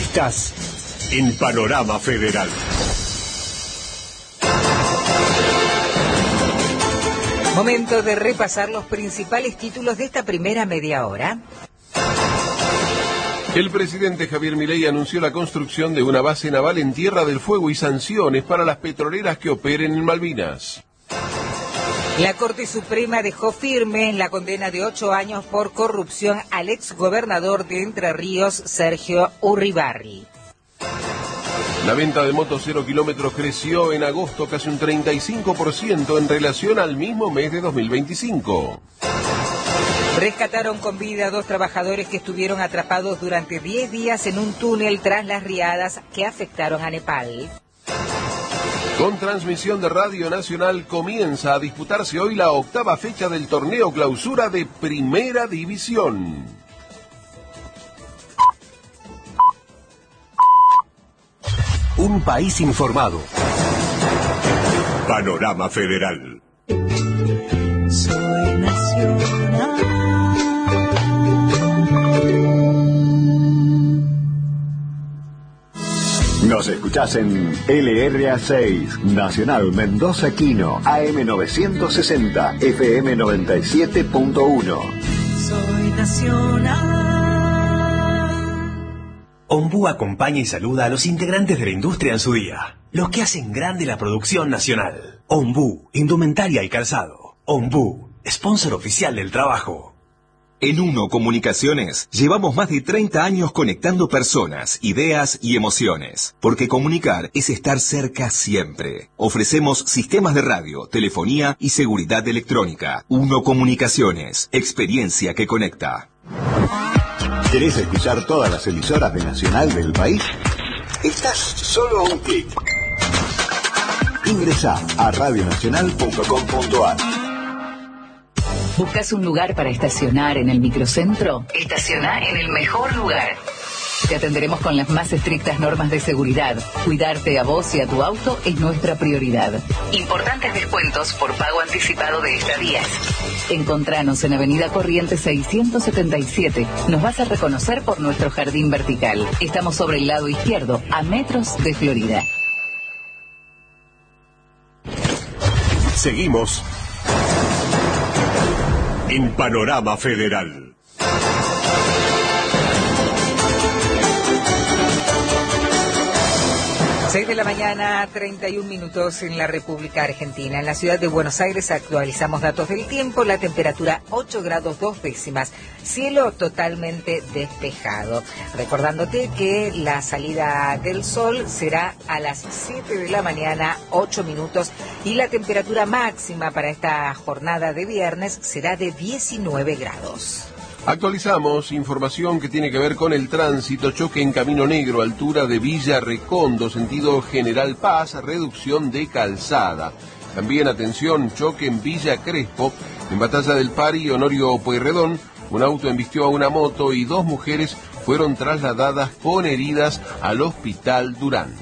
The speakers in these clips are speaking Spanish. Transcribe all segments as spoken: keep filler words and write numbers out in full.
Estás en Panorama Federal. Momento de repasar los principales títulos de esta primera media hora. El presidente Javier Milei anunció la construcción de una base naval en Tierra del Fuego y sanciones para las petroleras que operen en Malvinas. La Corte Suprema dejó firme la condena de ocho años por corrupción al exgobernador de Entre Ríos, Sergio Urribarri. La venta de motos cero kilómetros creció en agosto casi un treinta y cinco por ciento en relación al mismo mes de dos mil veinticinco. Rescataron con vida a dos trabajadores que estuvieron atrapados durante diez días en un túnel tras las riadas que afectaron a Nepal. Con transmisión de Radio Nacional comienza a disputarse hoy la octava fecha del torneo clausura de Primera División. Un país informado. Panorama Federal. Soy nacional. Nos escuchás en L R A seis, Nacional Mendoza Quino, A M novecientos sesenta, F M noventa y siete punto uno. Soy nacional. Ombú acompaña y saluda a los integrantes de la industria en su día, los que hacen grande la producción nacional. Ombú, indumentaria y calzado. Ombú, sponsor oficial del trabajo. En Uno Comunicaciones llevamos más de treinta años conectando personas, ideas y emociones, porque comunicar es estar cerca siempre. Ofrecemos sistemas de radio, telefonía y seguridad electrónica. Uno Comunicaciones, experiencia que conecta. ¿Querés escuchar todas las emisoras de Nacional del país? Estás solo a un clic. Ingresá a radio nacional punto com punto a r. ¿Buscas un lugar para estacionar en el microcentro? Estaciona en el mejor lugar. Te atenderemos con las más estrictas normas de seguridad. Cuidarte a vos y a tu auto es nuestra prioridad. Importantes descuentos por pago anticipado de estadías. Encontranos en Avenida Corrientes seiscientos setenta y siete. Nos vas a reconocer por nuestro jardín vertical. Estamos sobre el lado izquierdo, a metros de Florida. Seguimos en Panorama Federal. seis de la mañana, treinta y un minutos en la República Argentina. En la ciudad de Buenos Aires actualizamos datos del tiempo. La temperatura ocho grados dos décimas. Cielo totalmente despejado. Recordándote que la salida del sol será a las siete de la mañana, ocho minutos. Y la temperatura máxima para esta jornada de viernes será de diecinueve grados. Actualizamos información que tiene que ver con el tránsito, choque en Camino Negro, altura de Villa Recondo, sentido General Paz, reducción de calzada. También atención, choque en Villa Crespo, en Batalla del Pari, Honorio Pueyrredón, un auto embistió a una moto y dos mujeres fueron trasladadas con heridas al Hospital Durán.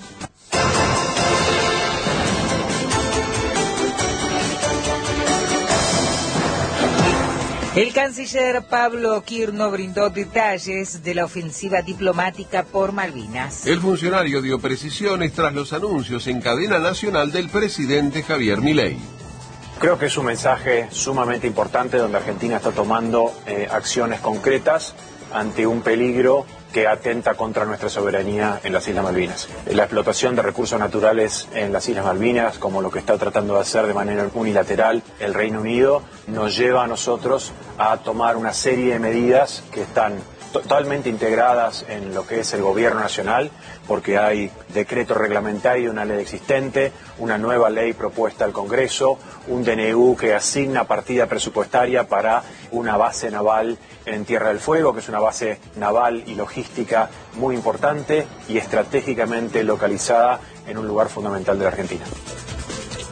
El canciller Pablo Quirno brindó detalles de la ofensiva diplomática por Malvinas. El funcionario dio precisiones tras los anuncios en cadena nacional del presidente Javier Milei. Creo que es un mensaje sumamente importante donde Argentina está tomando eh, acciones concretas ante un peligro que atenta contra nuestra soberanía en las Islas Malvinas. La explotación de recursos naturales en las Islas Malvinas, como lo que está tratando de hacer de manera unilateral el Reino Unido, nos lleva a nosotros a tomar una serie de medidas que están totalmente integradas en lo que es el gobierno nacional, porque hay decreto reglamentario, una ley existente, una nueva ley propuesta al Congreso, un D N U que asigna partida presupuestaria para una base naval en Tierra del Fuego, que es una base naval y logística muy importante y estratégicamente localizada en un lugar fundamental de la Argentina.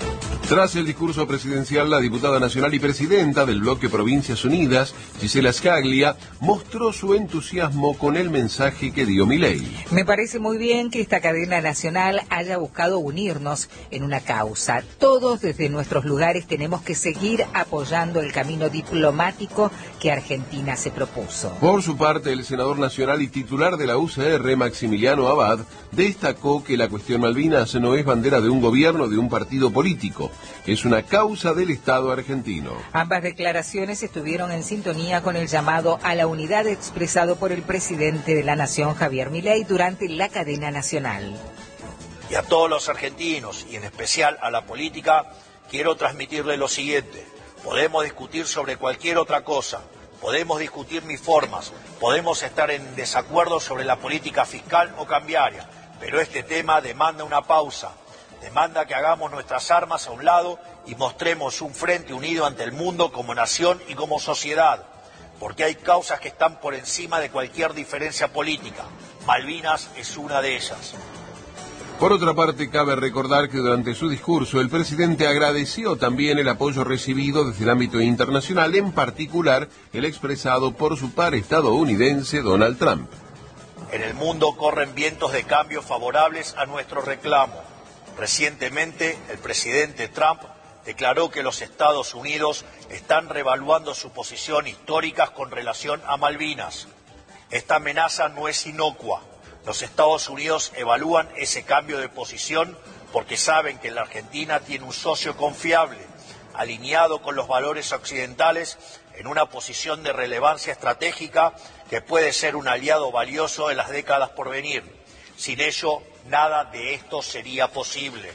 Tras el discurso presidencial, la diputada nacional y presidenta del bloque Provincias Unidas, Gisela Scaglia, mostró su entusiasmo con el mensaje que dio Milei. Me parece muy bien que esta cadena nacional haya buscado unirnos en una causa. Todos desde nuestros lugares tenemos que seguir apoyando el camino diplomático que Argentina se propuso. Por su parte, el senador nacional y titular de la U C R, Maximiliano Abad, destacó que la cuestión Malvinas no es bandera de un gobierno, de un partido político. Es una causa del Estado argentino. Ambas declaraciones estuvieron en sintonía con el llamado a la unidad expresado por el presidente de la Nación, Javier Milei, durante la cadena nacional. Y a todos los argentinos, y en especial a la política, quiero transmitirle lo siguiente. Podemos discutir sobre cualquier otra cosa, podemos discutir mis formas, podemos estar en desacuerdo sobre la política fiscal o cambiaria, pero este tema demanda una pausa. Demanda que hagamos nuestras armas a un lado y mostremos un frente unido ante el mundo como nación y como sociedad, porque hay causas que están por encima de cualquier diferencia política. Malvinas es una de ellas. Por otra parte, cabe recordar que durante su discurso el presidente agradeció también el apoyo recibido desde el ámbito internacional, en particular el expresado por su par estadounidense Donald Trump. En el mundo corren vientos de cambio favorables a nuestro reclamo. Recientemente, el presidente Trump declaró que los Estados Unidos están reevaluando su posición histórica con relación a Malvinas. Esta amenaza no es inocua. Los Estados Unidos evalúan ese cambio de posición porque saben que la Argentina tiene un socio confiable, alineado con los valores occidentales, en una posición de relevancia estratégica que puede ser un aliado valioso en las décadas por venir. Sin ello, nada de esto sería posible.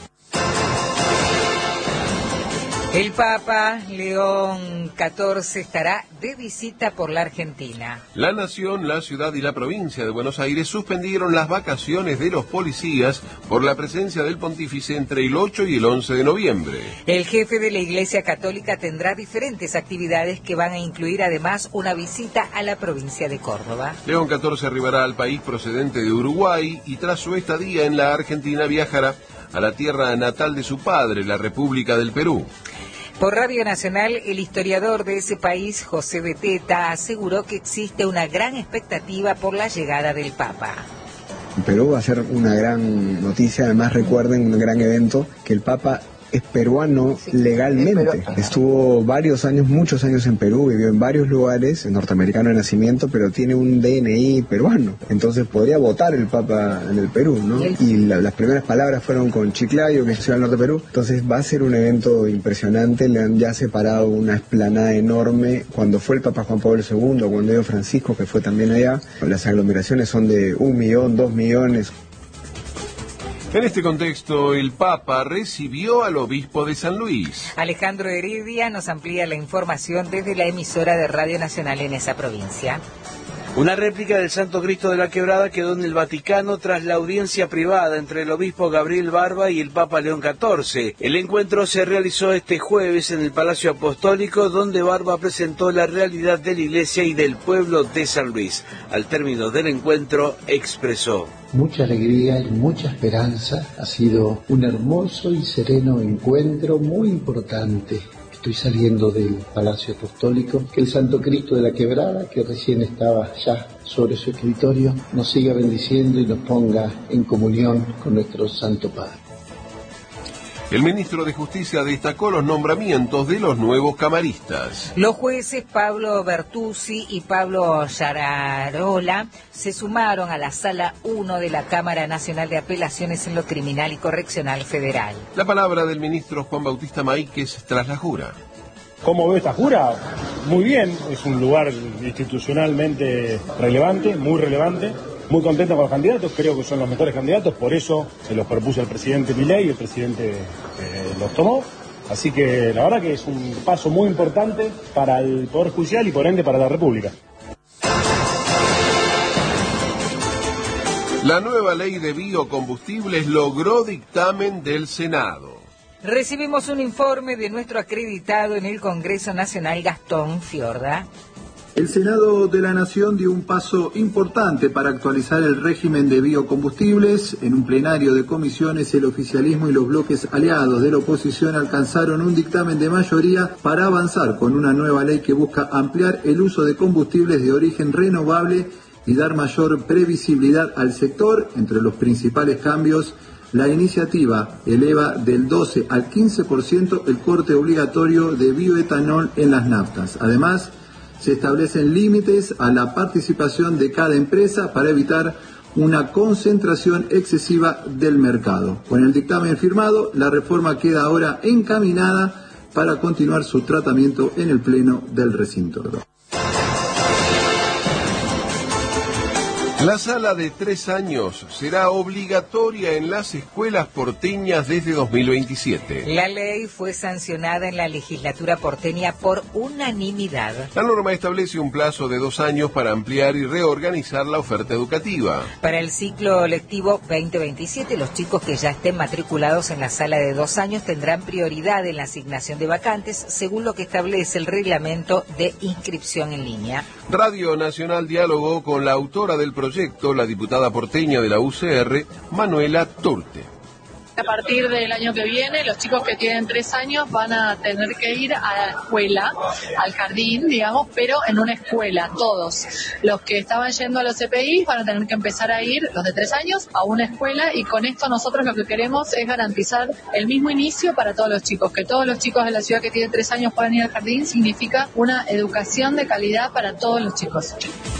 El Papa León catorce estará de visita por la Argentina. La Nación, la ciudad y la provincia de Buenos Aires suspendieron las vacaciones de los policías por la presencia del pontífice entre el ocho y el once de noviembre. El jefe de la Iglesia Católica tendrá diferentes actividades que van a incluir además una visita a la provincia de Córdoba. León catorce arribará al país procedente de Uruguay y tras su estadía en la Argentina viajará a la tierra natal de su padre, la República del Perú. Por Radio Nacional, el historiador de ese país, José Beteta, aseguró que existe una gran expectativa por la llegada del Papa. Perú va a ser una gran noticia, además recuerden un gran evento, que el Papa es peruano legalmente. Estuvo varios años, muchos años en Perú, vivió en varios lugares, norteamericano de nacimiento, pero tiene un D N I peruano. Entonces podría votar el Papa en el Perú, ¿no? Y la, las primeras palabras fueron con Chiclayo, que es ciudad del norte de Perú. Entonces va a ser un evento impresionante. Le han ya separado una explanada enorme. Cuando fue el Papa Juan Pablo segundo, cuando dio Francisco, que fue también allá, las aglomeraciones son de un millón, dos millones. En este contexto, el Papa recibió al obispo de San Luis. Alejandro Heredia nos amplía la información desde la emisora de Radio Nacional en esa provincia. Una réplica del Santo Cristo de la Quebrada quedó en el Vaticano tras la audiencia privada entre el obispo Gabriel Barba y el Papa León catorce. El encuentro se realizó este jueves en el Palacio Apostólico, donde Barba presentó la realidad de la Iglesia y del pueblo de San Luis. Al término del encuentro expresó: mucha alegría y mucha esperanza. Ha sido un hermoso y sereno encuentro muy importante. Estoy saliendo del Palacio Apostólico. Que el Santo Cristo de la Quebrada, que recién estaba ya sobre su escritorio, nos siga bendiciendo y nos ponga en comunión con nuestro Santo Padre. El ministro de Justicia destacó los nombramientos de los nuevos camaristas. Los jueces Pablo Bertuzzi y Pablo Yararola se sumaron a la Sala uno de la Cámara Nacional de Apelaciones en lo Criminal y Correccional Federal. La palabra del ministro Juan Bautista Maíquez tras la jura. ¿Cómo ve esta jura? Muy bien, es un lugar institucionalmente relevante, muy relevante. Muy contento con los candidatos, creo que son los mejores candidatos, por eso se los propuso el presidente Milei y el presidente eh, los tomó. Así que la verdad que es un paso muy importante para el Poder Judicial y por ende para la República. La nueva ley de biocombustibles logró dictamen del Senado. Recibimos un informe de nuestro acreditado en el Congreso Nacional, Gastón Fiorda. El Senado de la Nación dio un paso importante para actualizar el régimen de biocombustibles. En un plenario de comisiones, el oficialismo y los bloques aliados de la oposición alcanzaron un dictamen de mayoría para avanzar con una nueva ley que busca ampliar el uso de combustibles de origen renovable y dar mayor previsibilidad al sector. Entre los principales cambios, la iniciativa eleva del doce al quince por ciento el corte obligatorio de bioetanol en las naftas. Además, se establecen límites a la participación de cada empresa para evitar una concentración excesiva del mercado. Con el dictamen firmado, la reforma queda ahora encaminada para continuar su tratamiento en el Pleno del recinto. La sala de tres años será obligatoria en las escuelas porteñas desde dos mil veintisiete. La ley fue sancionada en la legislatura porteña por unanimidad. La norma establece un plazo de dos años para ampliar y reorganizar la oferta educativa. Para el ciclo lectivo veinte veintisiete, los chicos que ya estén matriculados en la sala de dos años tendrán prioridad en la asignación de vacantes, según lo que establece el reglamento de inscripción en línea. Radio Nacional dialogó con la autora del proyecto, la diputada porteña de la U C R, Manuela Torte. A partir del año que viene, los chicos que tienen tres años van a tener que ir a la escuela, al jardín, digamos, pero en una escuela, todos. Los que estaban yendo a los C P I van a tener que empezar a ir, los de tres años, a una escuela, y con esto nosotros lo que queremos es garantizar el mismo inicio para todos los chicos. Que todos los chicos de la ciudad que tienen tres años puedan ir al jardín significa una educación de calidad para todos los chicos.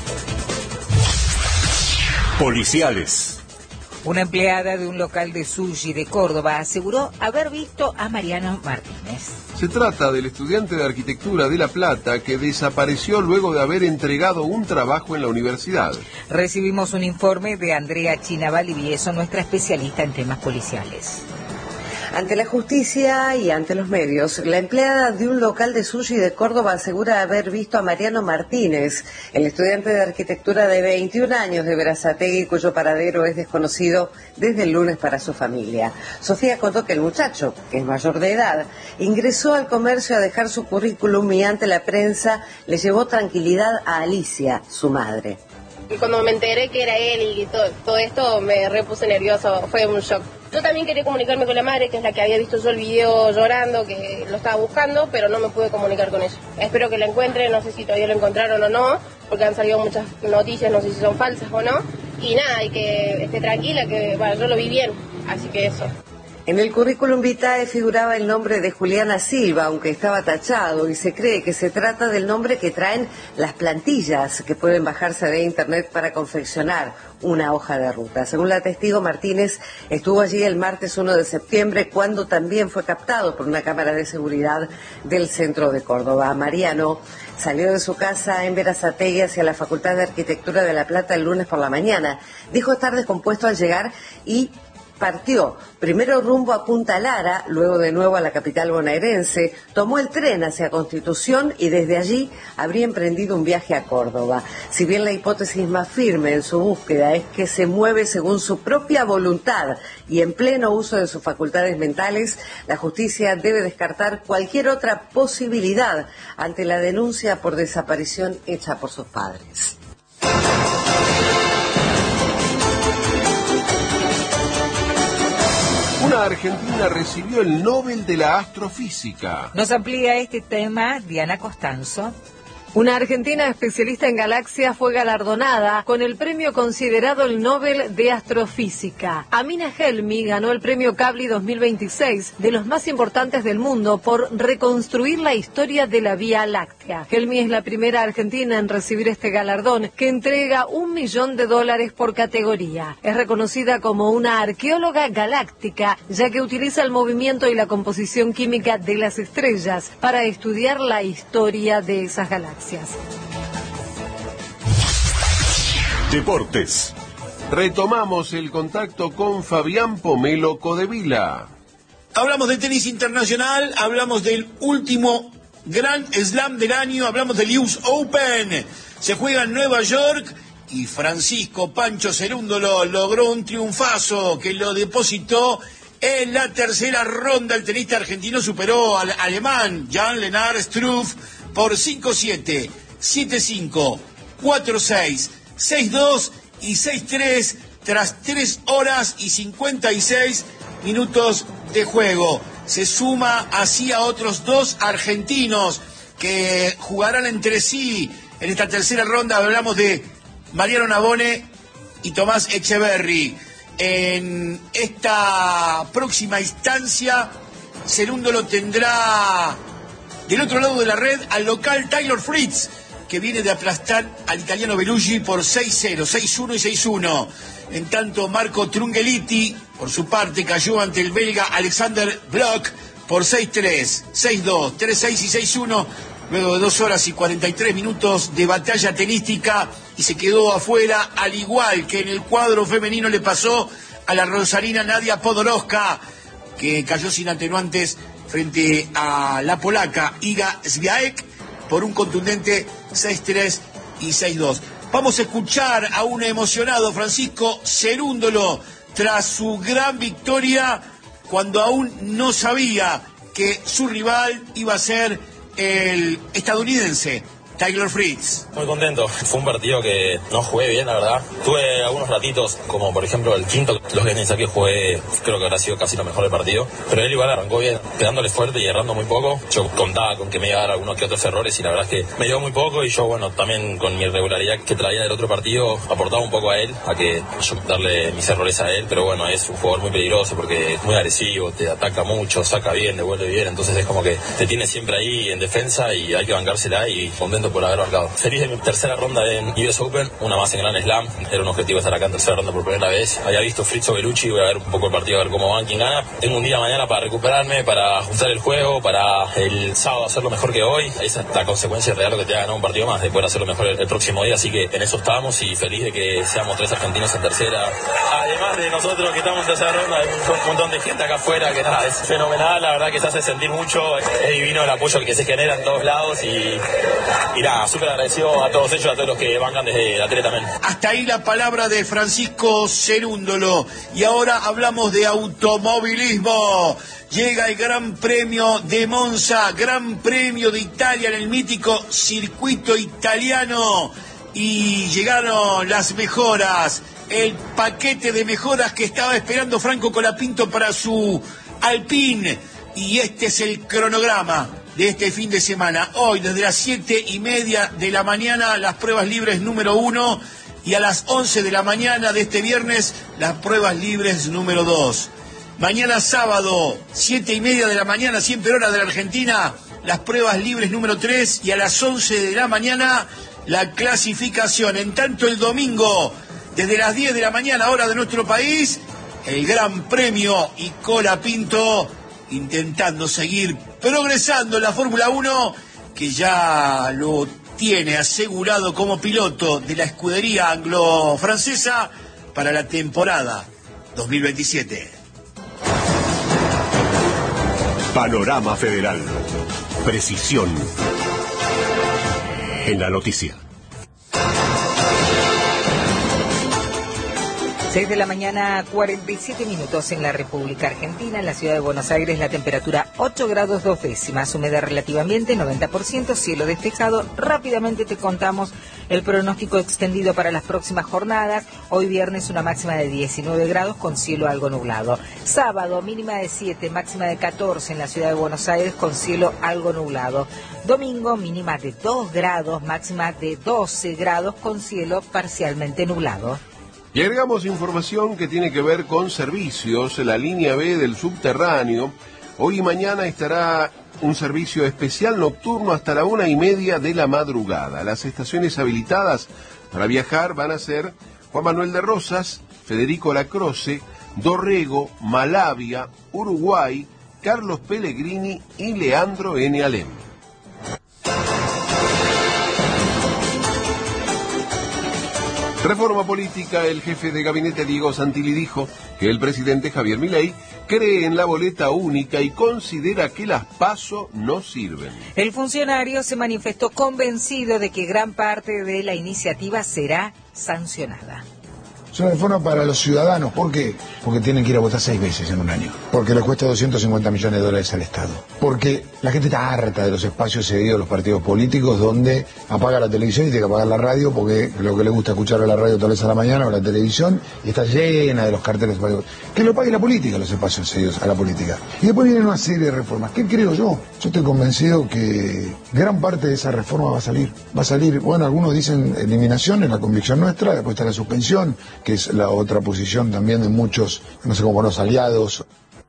Policiales. Una empleada de un local de sushi de Córdoba aseguró haber visto a Mariano Martínez. Se trata del estudiante de arquitectura de La Plata que desapareció luego de haber entregado un trabajo en la universidad. Recibimos un informe de Andrea China Valivieso, nuestra especialista en temas policiales. Ante la justicia y ante los medios, la empleada de un local de sushi de Córdoba asegura haber visto a Mariano Martínez, el estudiante de arquitectura de veintiún años de Berazategui, cuyo paradero es desconocido desde el lunes para su familia. Sofía contó que el muchacho, que es mayor de edad, ingresó al comercio a dejar su currículum y ante la prensa le llevó tranquilidad a Alicia, su madre. Y cuando me enteré que era él y todo, todo esto, me repuse nervioso, fue un shock. Yo también quería comunicarme con la madre, que es la que había visto yo el video llorando, que lo estaba buscando, pero no me pude comunicar con ella. Espero que la encuentre, no sé si todavía lo encontraron o no, porque han salido muchas noticias, no sé si son falsas o no. Y nada, y que esté tranquila, que bueno, yo lo vi bien, así que eso. En el currículum vitae figuraba el nombre de Juliana Silva, aunque estaba tachado, y se cree que se trata del nombre que traen las plantillas que pueden bajarse de internet para confeccionar una hoja de ruta. Según la testigo, Martínez estuvo allí el martes uno de septiembre, cuando también fue captado por una cámara de seguridad del centro de Córdoba. Mariano salió de su casa en Berazategui hacia la Facultad de Arquitectura de La Plata el lunes por la mañana. Dijo estar descompuesto al llegar y partió primero rumbo a Punta Lara, luego de nuevo a la capital bonaerense, tomó el tren hacia Constitución y desde allí habría emprendido un viaje a Córdoba. Si bien la hipótesis más firme en su búsqueda es que se mueve según su propia voluntad y en pleno uso de sus facultades mentales, la justicia debe descartar cualquier otra posibilidad ante la denuncia por desaparición hecha por sus padres. Una argentina recibió el Nobel de la Astrofísica. Nos amplía este tema Diana Costanzo. Una argentina especialista en galaxias fue galardonada con el premio considerado el Nobel de Astrofísica. Amina Helmi ganó el premio Kavli dos mil veintiséis, de los más importantes del mundo, por reconstruir la historia de la Vía Láctea. Helmi es la primera argentina en recibir este galardón, que entrega un millón de dólares por categoría. Es reconocida como una arqueóloga galáctica, ya que utiliza el movimiento y la composición química de las estrellas para estudiar la historia de esas galaxias. Deportes. Retomamos el contacto con Fabián Pomelo Codevila. Hablamos de tenis internacional, hablamos del último Grand Slam del año, hablamos del U S Open. Se juega en Nueva York y Francisco Pancho Cerúndolo logró un triunfazo que lo depositó en la tercera ronda. El tenista argentino superó al alemán Jan-Lennard Struff por cinco siete, siete cinco, cuatro seis, seis dos y seis tres tras tres horas y cincuenta y seis minutos de juego. Se suma así a otros dos argentinos que jugarán entre sí en esta tercera ronda. Hablamos de Mariano Navone y Tomás Echeverry. En esta próxima instancia, Cerúndolo tendrá del otro lado de la red al local Taylor Fritz, que viene de aplastar al italiano Bellucci por seis cero, seis uno y seis uno. En tanto, Marco Trungelliti, por su parte, cayó ante el belga Alexander Bloch por seis tres, seis dos, tres seis y seis uno, luego de dos horas y cuarenta y tres minutos de batalla tenística, y se quedó afuera, al igual que en el cuadro femenino le pasó a la rosarina Nadia Podoroska, que cayó sin atenuantes frente a la polaca Iga Swiatek por un contundente seis tres y seis dos. Vamos a escuchar a un emocionado Francisco Cerúndolo tras su gran victoria, cuando aún no sabía que su rival iba a ser el estadounidense Taylor Fritz. Muy contento, fue un partido que no jugué bien, la verdad. Tuve algunos ratitos, como por ejemplo el quinto, los que ni que jugué, creo que habrá sido casi lo mejor del partido. Pero él igual arrancó bien, pegándole fuerte y errando muy poco. Yo contaba con que me iba a dar algunos que otros errores y la verdad es que me dio muy poco, y yo, bueno, también con mi irregularidad que traía del otro partido, aportaba un poco a él, a que yo darle mis errores a él. Pero bueno, es un jugador muy peligroso porque es muy agresivo, te ataca mucho, saca bien, devuelve bien, entonces es como que te tiene siempre ahí en defensa y hay que bancársela, y contento por haber marcado. Feliz de mi tercera ronda en U S Open, una más en Grand Slam. Era un objetivo estar acá en tercera ronda por primera vez. Había visto Fritz o Bellucci, voy a ver un poco el partido, a ver cómo van, quién gana. Tengo un día mañana para recuperarme, para ajustar el juego, para el sábado hacerlo mejor que hoy. Esa es la consecuencia real, lo que te ha ganado un partido más, de poder hacerlo mejor el, el próximo día. Así que en eso estamos, y feliz de que seamos tres argentinos en tercera. Además de nosotros que estamos en tercera ronda, hay un montón de gente acá afuera que nada, es fenomenal, la verdad que se hace sentir mucho. Es divino el apoyo que se genera en todos lados, y, y nada, súper agradecido a todos ellos, a todos los que bancan desde la tele también. Hasta ahí la palabra de Francisco Cerúndolo. Y ahora hablamos de automovilismo. Llega el Gran Premio de Monza, Gran Premio de Italia en el mítico circuito italiano. Y llegaron las mejoras, el paquete de mejoras que estaba esperando Franco Colapinto para su Alpine. Y este es el cronograma de este fin de semana. Hoy, desde las siete y media de la mañana, las pruebas libres número uno, y a las once de la mañana de este viernes, las pruebas libres número dos. Mañana sábado, siete y media de la mañana, siempre hora de la Argentina, las pruebas libres número tres, y a las once de la mañana, la clasificación. En tanto, el domingo, desde las diez de la mañana, hora de nuestro país, el Gran Premio, y Colapinto intentando seguir progresando en la Fórmula uno, que ya lo tiene asegurado como piloto de la escudería anglo-francesa para la temporada dos mil veintisiete. Panorama Federal. Precisión en la noticia. seis de la mañana, cuarenta y siete minutos en la República Argentina. En la ciudad de Buenos Aires, la temperatura ocho grados dos décimas, humedad relativa ambiente noventa por ciento, cielo despejado. Rápidamente te contamos el pronóstico extendido para las próximas jornadas. Hoy viernes, una máxima de diecinueve grados con cielo algo nublado. Sábado, mínima de siete, máxima de catorce en la ciudad de Buenos Aires con cielo algo nublado. Domingo, mínima de dos grados, máxima de doce grados con cielo parcialmente nublado. Y agregamos información que tiene que ver con servicios. La línea B del subterráneo, hoy y mañana estará un servicio especial nocturno hasta la una y media de la madrugada. Las estaciones habilitadas para viajar van a ser Juan Manuel de Rosas, Federico Lacroce, Dorrego, Malavia, Uruguay, Carlos Pellegrini y Leandro N. Alem. Reforma política. El jefe de gabinete Diego Santilli dijo que el presidente Javier Milei cree en la boleta única y considera que las PASO no sirven. El funcionario se manifestó convencido de que gran parte de la iniciativa será sancionada. Es una reforma para los ciudadanos. ¿Por qué? Porque tienen que ir a votar seis veces en un año. Porque les cuesta doscientos cincuenta millones de dólares al Estado. Porque la gente está harta de los espacios cedidos a los partidos políticos donde apaga la televisión y tiene que apagar la radio porque lo que le gusta escuchar a la radio tal vez a la mañana o la televisión y está llena de los carteles. Que lo pague la política, los espacios cedidos a la política. Y después vienen una serie de reformas. ¿Qué creo yo? Yo estoy convencido que gran parte de esa reforma va a salir. Va a salir, bueno, algunos dicen eliminación, es la convicción nuestra, después está la suspensión, que es la otra posición también de muchos, no sé cómo, los aliados.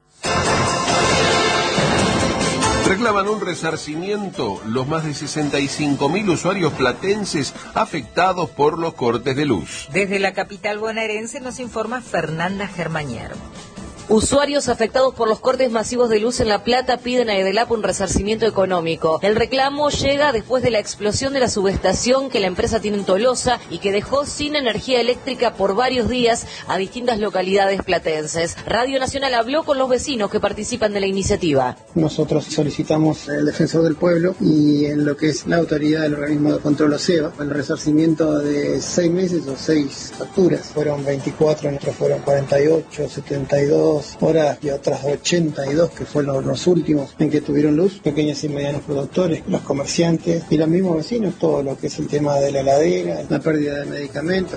Reclaman un resarcimiento los más de sesenta y cinco mil usuarios platenses afectados por los cortes de luz. Desde la capital bonaerense nos informa Fernanda Germañero. Usuarios afectados por los cortes masivos de luz en La Plata piden a EDELAP un resarcimiento económico. El reclamo llega después de la explosión de la subestación que la empresa tiene en Tolosa y que dejó sin energía eléctrica por varios días a distintas localidades platenses. Radio Nacional habló con los vecinos que participan de la iniciativa. Nosotros solicitamos al defensor del pueblo y en lo que es la autoridad del organismo de control OSEBA el resarcimiento de seis meses o seis facturas. Fueron veinticuatro, nuestros fueron cuarenta y ocho, setenta y dos horas y otras ochenta y dos que fueron los últimos en que tuvieron luz, pequeños y medianos productores, los comerciantes y los mismos vecinos, todo lo que es el tema de la heladera, la pérdida de medicamentos.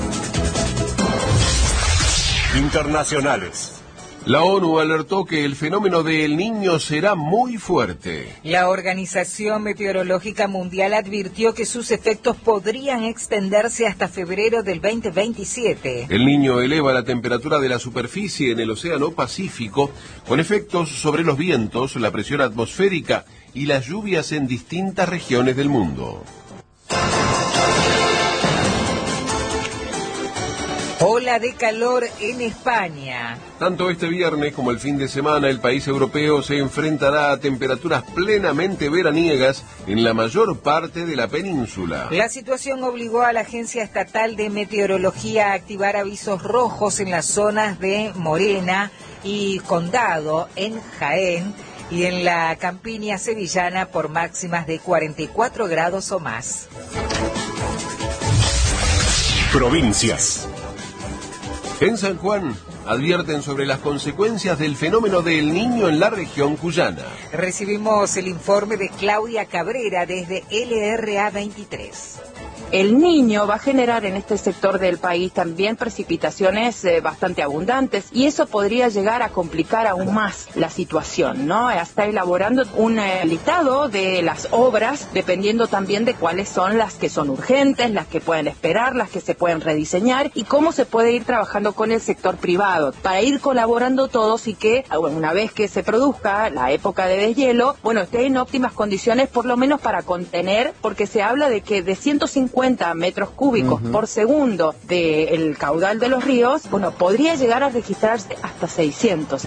Internacionales. La ONU alertó que el fenómeno de El Niño será muy fuerte. La Organización Meteorológica Mundial advirtió que sus efectos podrían extenderse hasta febrero del veinte veintisiete. El Niño eleva la temperatura de la superficie en el Océano Pacífico, con efectos sobre los vientos, la presión atmosférica y las lluvias en distintas regiones del mundo. Ola de calor en España. Tanto este viernes como el fin de semana, el país europeo se enfrentará a temperaturas plenamente veraniegas en la mayor parte de la península. La situación obligó a la Agencia Estatal de Meteorología a activar avisos rojos en las zonas de Morena y Condado, en Jaén y en la campiña sevillana por máximas de cuarenta y cuatro grados o más. Provincias. En San Juan advierten sobre las consecuencias del fenómeno del Niño en la región cuyana. Recibimos el informe de Claudia Cabrera desde L R A veintitrés. El Niño va a generar en este sector del país también precipitaciones eh, bastante abundantes y eso podría llegar a complicar aún más la situación, ¿no? Está elaborando un eh, listado de las obras dependiendo también de cuáles son las que son urgentes, las que pueden esperar, las que se pueden rediseñar y cómo se puede ir trabajando con el sector privado para ir colaborando todos y que una vez que se produzca la época de deshielo, bueno, esté en óptimas condiciones por lo menos para contener, porque se habla de que de ciento cincuenta metros cúbicos uh-huh. por segundo del caudal de los ríos, bueno, podría llegar a registrarse hasta seiscientos.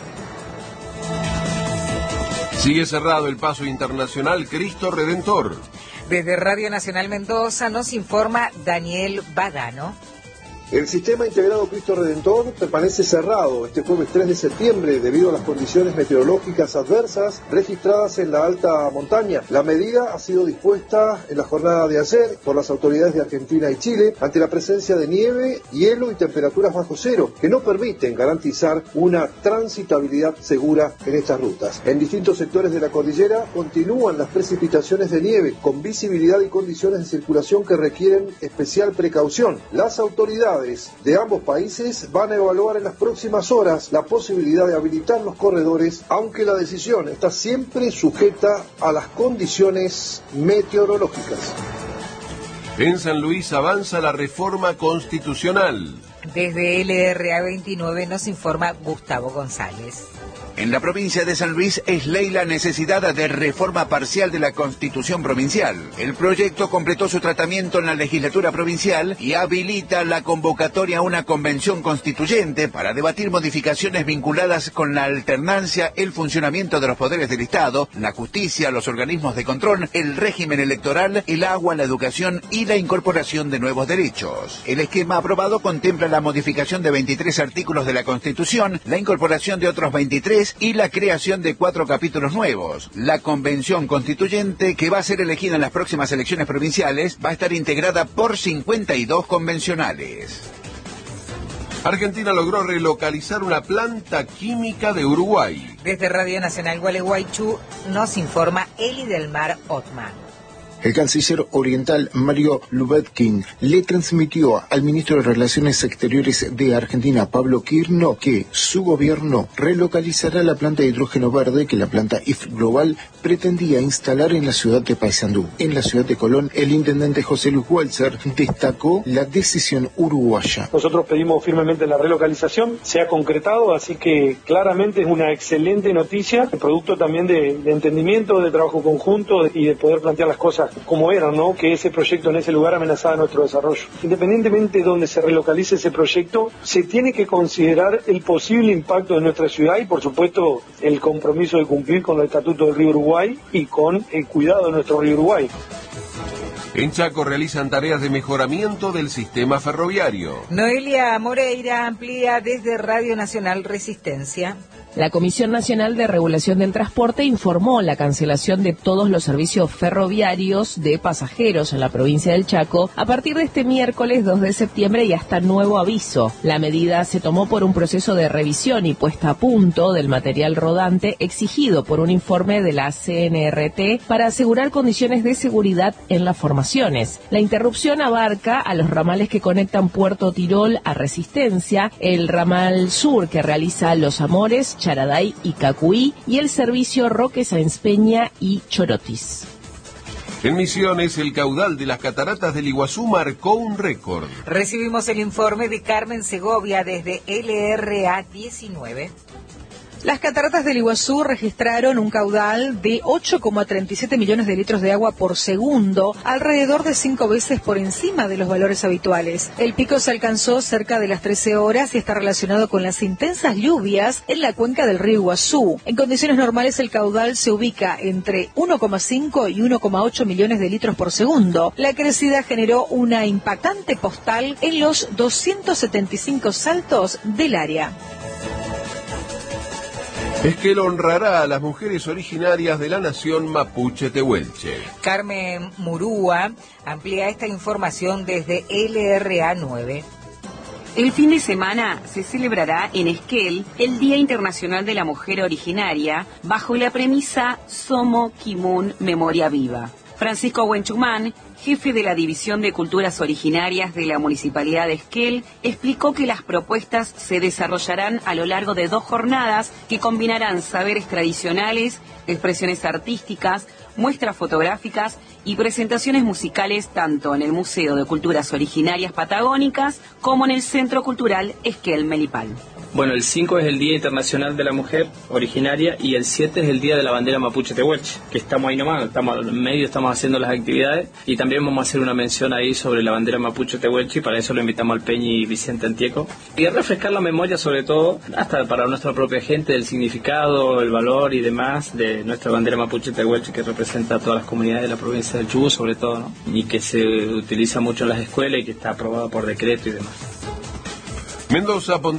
Sigue cerrado el paso internacional Cristo Redentor. Desde Radio Nacional Mendoza nos informa Daniel Badano. El sistema integrado Cristo Redentor permanece cerrado este jueves tres de septiembre debido a las condiciones meteorológicas adversas registradas en la alta montaña. La medida ha sido dispuesta en la jornada de ayer por las autoridades de Argentina y Chile ante la presencia de nieve, hielo y temperaturas bajo cero que no permiten garantizar una transitabilidad segura en estas rutas. En distintos sectores de la cordillera continúan las precipitaciones de nieve con visibilidad y condiciones de circulación que requieren especial precaución. Las autoridades de ambos países van a evaluar en las próximas horas la posibilidad de habilitar los corredores, aunque la decisión está siempre sujeta a las condiciones meteorológicas. En San Luis avanza la reforma constitucional. Desde L R A veintinueve nos informa Gustavo González. En la provincia de San Luis es ley la necesidad de reforma parcial de la Constitución provincial. El proyecto completó su tratamiento en la legislatura provincial y habilita la convocatoria a una convención constituyente para debatir modificaciones vinculadas con la alternancia, el funcionamiento de los poderes del Estado, la justicia, los organismos de control, el régimen electoral, el agua, la educación y la incorporación de nuevos derechos. El esquema aprobado contempla la modificación de veintitrés artículos de la Constitución, la incorporación de otros veintitrés y la creación de cuatro capítulos nuevos. La convención constituyente, que va a ser elegida en las próximas elecciones provinciales, va a estar integrada por cincuenta y dos convencionales. Argentina logró relocalizar una planta química de Uruguay. Desde Radio Nacional Gualeguaychú nos informa Eli del Mar Otman. El canciller oriental Mario Lubetkin le transmitió al ministro de Relaciones Exteriores de Argentina, Pablo Quirno, que su gobierno relocalizará la planta de hidrógeno verde que la planta I F Global pretendía instalar en la ciudad de Paysandú. En la ciudad de Colón, el intendente José Luis Welser destacó la decisión uruguaya. Nosotros pedimos firmemente la relocalización, se ha concretado, así que claramente es una excelente noticia, producto también de, de entendimiento, de trabajo conjunto y de poder plantear las cosas como eran, ¿no? Que ese proyecto en ese lugar amenazaba nuestro desarrollo. Independientemente de donde se relocalice ese proyecto, se tiene que considerar el posible impacto de nuestra ciudad y, por supuesto, el compromiso de cumplir con los estatutos del Río Uruguay y con el cuidado de nuestro Río Uruguay. En Chaco realizan tareas de mejoramiento del sistema ferroviario. Noelia Moreira amplía desde Radio Nacional Resistencia. La Comisión Nacional de Regulación del Transporte informó la cancelación de todos los servicios ferroviarios de pasajeros en la provincia del Chaco a partir de este miércoles dos de septiembre y hasta nuevo aviso. La medida se tomó por un proceso de revisión y puesta a punto del material rodante exigido por un informe de la C N R T para asegurar condiciones de seguridad en las formaciones. La interrupción abarca a los ramales que conectan Puerto Tirol a Resistencia, el ramal sur que realiza Los Amores, Charaday y Cacuí y el servicio Roque Sáenz Peña y Chorotis. En Misiones, el caudal de las cataratas del Iguazú marcó un récord. Recibimos el informe de Carmen Segovia desde L R A diecinueve. Las cataratas del Iguazú registraron un caudal de ocho coma treinta y siete millones de litros de agua por segundo, alrededor de cinco veces por encima de los valores habituales. El pico se alcanzó cerca de las trece horas y está relacionado con las intensas lluvias en la cuenca del río Iguazú. En condiciones normales el caudal se ubica entre uno coma cinco y uno coma ocho millones de litros por segundo. La crecida generó una impactante postal en los doscientos setenta y cinco saltos del área. Esquel honrará a las mujeres originarias de la nación mapuche tehuelche. Carmen Murúa amplía esta información desde L R A nueve. El fin de semana se celebrará en Esquel el Día Internacional de la Mujer Originaria bajo la premisa Somo Kimun Memoria Viva. Francisco Huenchumán, jefe de la División de Culturas Originarias de la Municipalidad de Esquel, explicó que las propuestas se desarrollarán a lo largo de dos jornadas que combinarán saberes tradicionales, expresiones artísticas, muestras fotográficas y presentaciones musicales tanto en el Museo de Culturas Originarias Patagónicas como en el Centro Cultural Esquel Melipal. Bueno, el cinco es el Día Internacional de la Mujer Originaria y el siete es el Día de la Bandera Mapuche Tehuelche, que estamos ahí nomás, estamos en medio, estamos haciendo las actividades y también vamos a hacer una mención ahí sobre la bandera Mapuche Tehuelche y para eso lo invitamos al Peñi y Vicente Antieco. Y refrescar la memoria sobre todo, hasta para nuestra propia gente, del significado, el valor y demás de nuestra bandera Mapuche Tehuelche que representa a todas las comunidades de la provincia del Chubut sobre todo, ¿no? Y que se utiliza mucho en las escuelas y que está aprobado por decreto y demás. Mendoza pondrá